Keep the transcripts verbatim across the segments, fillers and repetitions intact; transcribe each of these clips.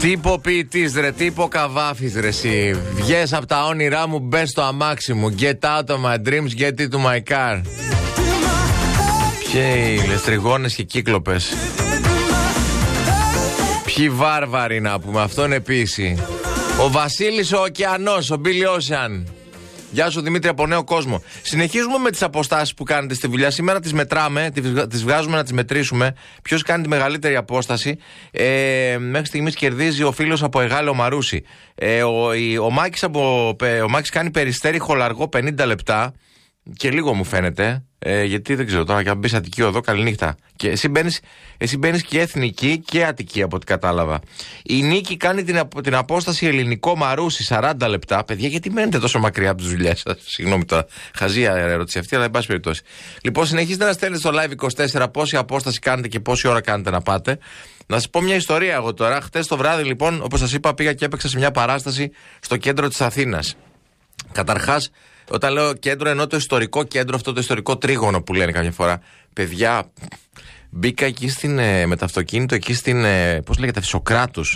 Τύπο ποιητής ρε, τύπο καβάφης ρε εσύ. Βγες από τα όνειρά μου, μπες στο αμάξι μου. Get out of my dreams, get into my car. Ποιοι λεστριγόνες και κύκλοπες. Ποιοι βάρβαροι να πούμε, αυτόν επίσης. Ο Βασίλης ο Ωκεανός, ο Billy Ocean. Γεια σου Δημήτρη από Νέο Κόσμο. Συνεχίζουμε με τις αποστάσεις που κάνετε στη δουλειά. Σήμερα τις μετράμε, τις βγάζουμε να τις μετρήσουμε. Ποιος κάνει τη μεγαλύτερη απόσταση. Ε, μέχρι στιγμής κερδίζει ο φίλος από Εγάλεο Μαρούσι. Ε, ο, η, ο, Μάκης από, ο Μάκης κάνει Περιστέρι Χολαργό πενήντα λεπτά. Και λίγο μου φαίνεται. Ε, γιατί δεν ξέρω τώρα, και αν μπεις Αττική Οδό, καληνύχτα. Και εσύ μπαίνεις, εσύ μπαίνεις και Εθνική και Αττική από ό,τι κατάλαβα. Η Νίκη κάνει την, την απόσταση Ελληνικό Μαρούσι σαράντα λεπτά. Παιδιά, γιατί μένετε τόσο μακριά από τις δουλειές σας? Συγγνώμη τώρα, χαζία ερώτηση αυτή, αλλά εν πάση περιπτώσει. Λοιπόν, συνεχίζετε να στέλνετε στο Live είκοσι τέσσερα πόση απόσταση κάνετε και πόση ώρα κάνετε να πάτε. Να σας πω μια ιστορία εγώ τώρα. Χτες το βράδυ, λοιπόν, όπως σας είπα, πήγα και έπαιξα σε μια παράσταση στο κέντρο της Αθήνας. Καταρχάς, όταν λέω κέντρο, εννοώ το ιστορικό κέντρο, αυτό το ιστορικό τρίγωνο που λένε καμιά φορά. Παιδιά, μπήκα εκεί στην, ε, με το αυτοκίνητο, εκεί στην, ε, πώς λέγεται, Σοκράτους.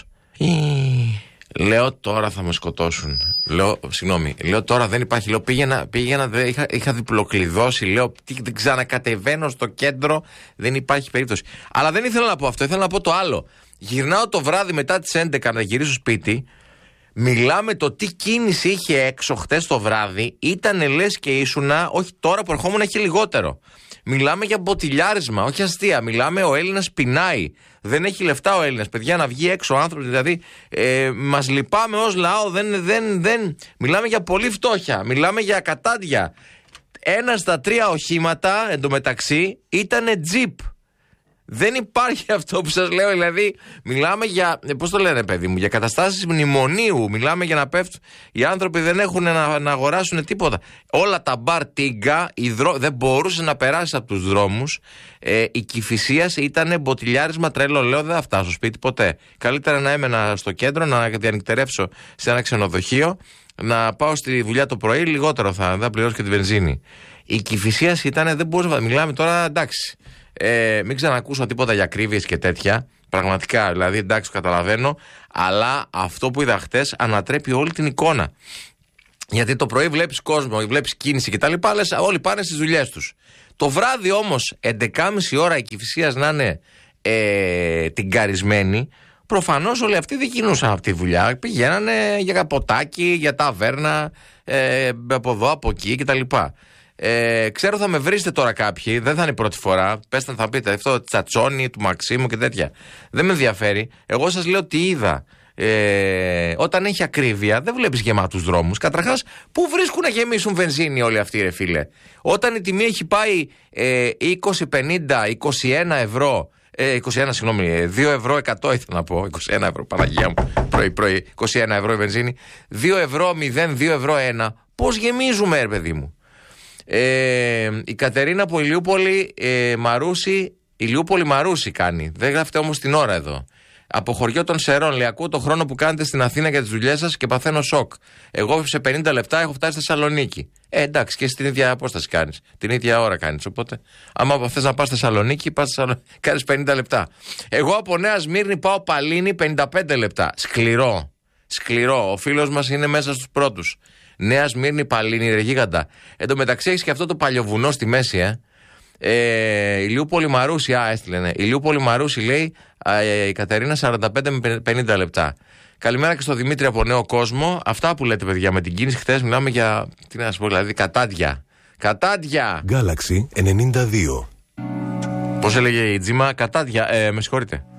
Λέω τώρα θα με σκοτώσουν. Λέω, συγγνώμη, λέω τώρα δεν υπάρχει. Λέω πήγαινα, πήγαινα δε, είχα, είχα διπλοκλειδώσει. Λέω τι, ξανακατεβαίνω στο κέντρο, δεν υπάρχει περίπτωση. Αλλά δεν ήθελα να πω αυτό, ήθελα να πω το άλλο. Γυρνάω το βράδυ μετά τις έντεκα να γυρίσω σπίτι. Μιλάμε το τι κίνηση είχε έξω χτες το βράδυ. Ήτανε λες και ήσουνα, όχι τώρα που ερχόμουν έχει λιγότερο. Μιλάμε για μποτιλιάρισμα, όχι αστεία. Μιλάμε ο Έλληνας πεινάει. Δεν έχει λεφτά ο Έλληνας, παιδιά, να βγει έξω ο άνθρωπος. Δηλαδή, ε, μας λυπάμαι ως λαό. Δεν, δεν, δεν. Μιλάμε για πολύ φτώχεια. Μιλάμε για κατάντια. Ένα στα τρία οχήματα εντωμεταξύ ήτανε τζιπ. Δεν υπάρχει αυτό που σας λέω, δηλαδή μιλάμε για, πώς το λένε παιδί μου, για καταστάσεις μνημονίου, μιλάμε για να πέφτουν, οι άνθρωποι δεν έχουν να, να αγοράσουν τίποτα. Όλα τα μπαρ τίγκα, δρό, δεν μπορούσε να περάσει από τους δρόμους, ε, η Κηφισίας ήταν μποτιλιάρισμα τρελό, λέω δεν θα φτάσω σπίτι ποτέ. Καλύτερα να έμενα στο κέντρο, να διανυκτερεύσω σε ένα ξενοδοχείο, να πάω στη δουλειά το πρωί, λιγότερο θα, θα πληρώσω και τη βενζίνη. Η Κηφισίας ήταν, δεν μπορούσα, μιλάμε τώρα εντάξει. Ε, μην ξανακούσω τίποτα για ακρίβειες και τέτοια. Πραγματικά, δηλαδή, εντάξει, καταλαβαίνω. Αλλά αυτό που είδα χτες ανατρέπει όλη την εικόνα. Γιατί το πρωί βλέπεις κόσμο, βλέπεις κίνηση κτλ. Λες, όλοι πάνε στις δουλειές τους. Το βράδυ όμως, έντεκα και μισή ώρα η Κηφισίας να είναι ε, τυγκαρισμένη, προφανώς όλοι αυτοί δεν κινούσαν από τη δουλειά. Πηγαίνανε για ποτάκι, για ταβέρνα, ε, από εδώ, από εκεί κτλ. Ε, ξέρω θα με βρίσετε τώρα κάποιοι, δεν θα είναι η πρώτη φορά. Πέστε θα πείτε αυτό τσατσόνι του Μαξίμου και τέτοια. Δεν με ενδιαφέρει. Εγώ σας λέω τι είδα. Ε, όταν έχει ακρίβεια, δεν βλέπεις γεμάτους δρόμους. Καταρχάς, πού βρίσκουν να γεμίσουν βενζίνη όλοι αυτοί, ρε φίλε? Όταν η τιμή έχει πάει ε, είκοσι, πενήντα, είκοσι ένα ευρώ. Ε, είκοσι ένα, συγγνώμη, δύο ευρώ εκατό ήθελα να πω. είκοσι ένα ευρώ, Παναγία μου. Πρωί-πρωί, είκοσι ένα ευρώ η βενζίνη. δύο ευρώ μηδέν, δύο ευρώ ένα. Πώς γεμίζουμε, ρε παιδί μου? Ε, η Κατερίνα από Ηλιούπολη ε, Μαρούσι, Ηλιούπολη Μαρούσι κάνει. Δεν γράφετε όμως την ώρα εδώ. Από χωριό των Σερών, λέει, ακούω το χρόνο που κάνετε στην Αθήνα για τις δουλειές σας και παθαίνω σοκ. Εγώ σε πενήντα λεπτά έχω φτάσει στη Θεσσαλονίκη. Ε, εντάξει, και στην ίδια απόσταση κάνεις. Την ίδια ώρα κάνεις. Οπότε, άμα θες να πας στη Θεσσαλονίκη, πας στη κάνεις πενήντα λεπτά. Εγώ από Νέα Σμύρνη πάω Παλίνη πενήντα πέντε λεπτά. Σκληρό. Σκληρό. Ο φίλος μας είναι μέσα στους πρώτους. Νέα Σμύρνη, Παλίνη, ρε γίγαντα. Εν τω μεταξύ έχεις και αυτό το παλιοβουνό στη μέση, ε. ε Ηλιούπολη Μαρούσι, α, έστειλε, ναι. Ηλιούπολη Μαρούσι, λέει ε, η Κατερίνα, σαράντα πέντε με πενήντα λεπτά. Καλημέρα και στο Δημήτρη από Νέο Κόσμο. Αυτά που λέτε, παιδιά, με την κίνηση χθες μιλάμε για. Τι να σας πω, δηλαδή, κατάντια. Κατάντια! Galaxy ενενήντα δύο. Πώς έλεγε η Τζίμα, κατάντια. Ε, με συγχωρείτε.